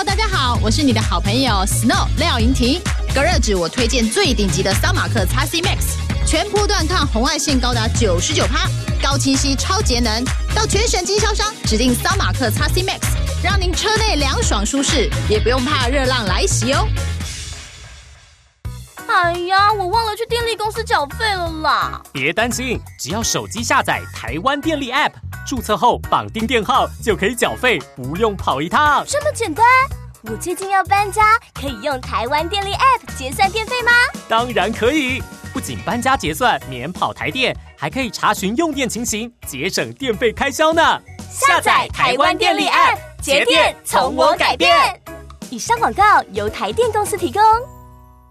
Hello， 大家好，我是你的好朋友 Snow 廖莹婷。隔热纸我推荐最顶级的桑马克 XC Max， 全波段抗红外线高达 99%， 高清晰超节能。到全省经销商指定桑马克 XC Max， 让您车内凉爽舒适，也不用怕热浪来袭哦。 哎呀，我忘了去电力公司缴费了啦！ 别担心，只要手机下载台湾电力 App， 注册后绑定电号就可以缴费，不用跑一趟。 这么简单？我最近要搬家，可以用台湾电力 App 结算电费吗？ 当然可以，不仅搬家结算免跑台电，还可以查询用电情形，节省电费开销呢。 下载台湾电力 App， 节电从我改变。以上广告由台电公司提供。